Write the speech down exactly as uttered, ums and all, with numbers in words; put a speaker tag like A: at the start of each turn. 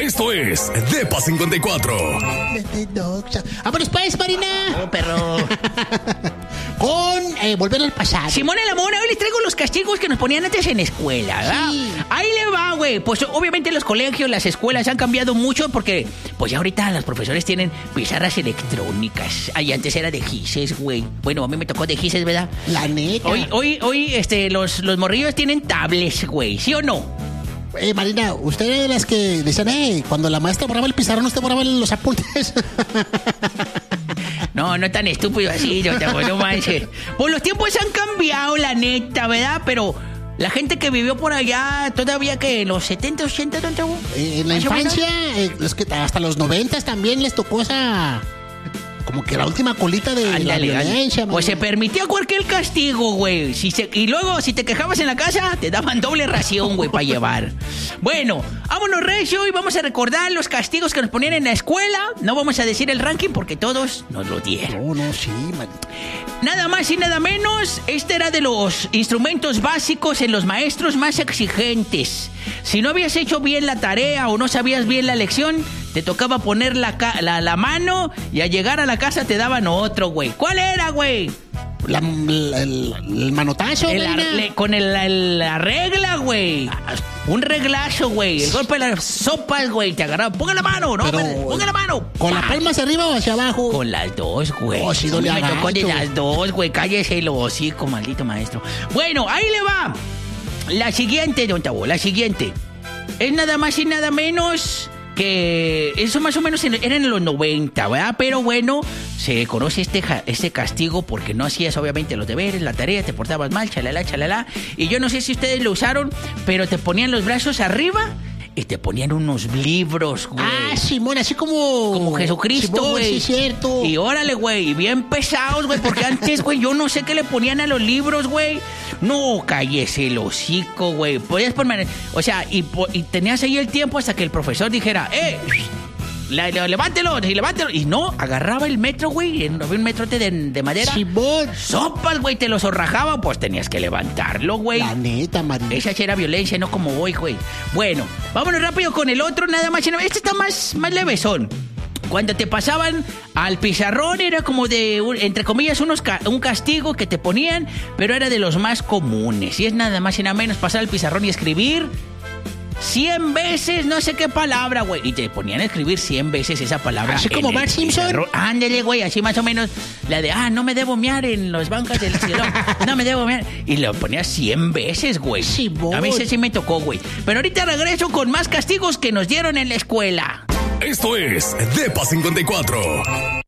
A: Esto es Depa cincuenta y cuatro.
B: Vámonos pues, Marina.
C: Oh, perro.
B: Con eh, Volver al Pasado.
C: Simón el Amor, hoy les traigo los castigos que nos ponían antes en escuela, ¿verdad?
B: Sí.
C: Ahí le va, güey. Pues obviamente los colegios, las escuelas han cambiado mucho porque, pues ya ahorita los profesores tienen pizarras electrónicas. Ay, antes era de gises, güey. Bueno, a mí me tocó de gises, ¿verdad?
B: La neta.
C: Hoy, hoy, hoy, este, los, los morrillos tienen tablets, güey, ¿sí o no?
B: Eh, Marina, usted era de las que decían, eh, cuando la maestra borraba el pizarrón, usted borraba los apuntes.
C: No, no tan estúpido así, no, no manches. Pues los tiempos han cambiado, la neta, ¿verdad? Pero la gente que vivió por allá, todavía que en los setenta, ochenta, ¿dónde?
B: Eh, en la infancia, eh, es que hasta los noventas también les tocó esa... Como que la última colita de
C: Ándale,
B: la violencia.
C: ándale. Pues se permitía cualquier castigo, güey. Si se, y luego, si te quejabas en la casa, te daban doble ración, güey, para llevar. Bueno, vámonos, recio, y vamos a recordar los castigos que nos ponían en la escuela. No vamos a decir el ranking porque todos nos lo dieron.
B: No, no, sí, man.
C: Nada más y nada menos, este era de los instrumentos básicos en los maestros más exigentes. Si no habías hecho bien la tarea o no sabías bien la lección, te tocaba poner la, ca- la, la mano y al llegar a la casa te daban otro, güey. ¿Cuál era, güey?
B: La, la- el, el manotazo,
C: El
B: Marina.
C: arle- con el, el- la regla, güey. Un reglazo, güey. El golpe de las sopas, güey. Te agarraba. Ponga la mano, ¿no?
B: Pero,
C: Ponga la mano.
B: ¿Con la
C: Pa.
B: palma hacia arriba o hacia abajo?
C: Con las dos, güey.
B: Oh, sí, dolía
C: Me tocó de
B: gacho.
C: las dos, güey. Cállese el hocico, maldito maestro. Bueno, ahí le va. La siguiente, don Tabo, la siguiente. Es nada más y nada menos que... Eso más o menos en- era en los noventa, ¿verdad? Pero bueno, se conoce este, ja- este castigo porque no hacías obviamente los deberes, la tarea, te portabas mal, chalala, chalala. Y yo no sé si ustedes lo usaron, pero te ponían los brazos arriba y te ponían unos libros, güey.
B: Ah, Simón, así como...
C: Como Jesucristo,
B: Simón,
C: güey.
B: sí, cierto.
C: Y órale, güey, y bien pesados, güey, porque antes, güey, yo no sé qué le ponían a los libros, güey. No, cállese el hocico, güey. Podías poner, o sea, y, po- y tenías ahí el tiempo hasta que el profesor dijera, ¡eh! La, la- levántelo, y levántelo. Y no, agarraba el metro, güey, en- había un metrote de, de madera.
B: Simón.
C: Sopas, güey, te lo zorrajaba, pues tenías que levantarlo, güey.
B: La neta, Marina.
C: Esa sí era violencia, no como hoy, güey. Bueno, vámonos rápido con el otro, nada más. y nada- Este está más, más levesón. Cuando te pasaban al pizarrón era como de, un- entre comillas, unos ca- un castigo que te ponían, pero era de los más comunes. Y es nada más y nada menos pasar al pizarrón y escribir cien veces no sé qué palabra, güey. Y te ponían a escribir cien veces esa palabra.
B: Así como
C: en el
B: Bart Simpson.
C: pizarrón. Ándale, güey, así más o menos. La de, ah, no me debo mear en los bancos del cielo. No me debo mear. Y lo ponías cien veces, güey.
B: Simón.
C: A mí ese sí me tocó, güey. Pero ahorita regreso con más castigos que nos dieron en la escuela.
A: Esto es Depa cincuenta y cuatro.